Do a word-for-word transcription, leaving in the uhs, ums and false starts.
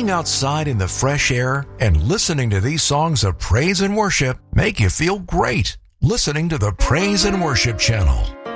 sitting outside in the fresh air and listening to these songs of praise and worship make you feel great. Listening to the Praise and Worship Channel.